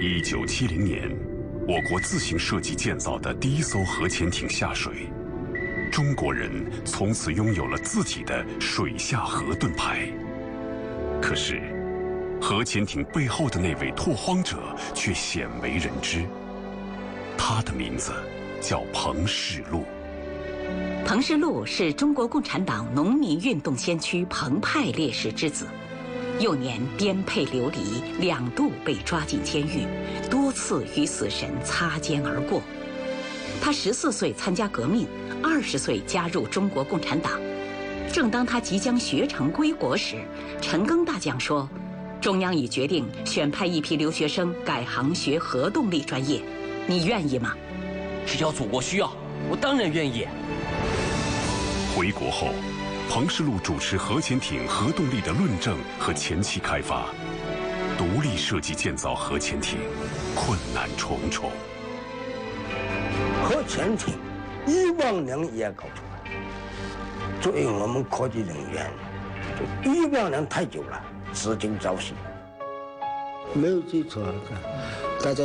1970年，我国自行设计建造的第一艘核潜艇下水，中国人从此拥有了自己的水下核盾牌。可是，核潜艇背后的那位拓荒者却鲜为人知，他的名字叫彭世禄。 彭世禄是中国共产党农民运动先驱彭派烈士之子，幼年颠沛流离，2度被抓进监狱，多次与死神擦肩而过。他14岁参加革命，20岁加入中国共产党。正当他即将学成归国时，陈赓大将说，中央已决定选派一批留学生改行学核动力专业，你愿意吗？ 只要祖国需要，我当然愿意。 回国后，彭世禄主持核潜艇核动力的论证和前期开发，独立设计建造核潜艇，困难重重。 核潜艇1万年也搞出来，作为我们科技人员，就1万年太久了，资金早逝， 没有基础，大家。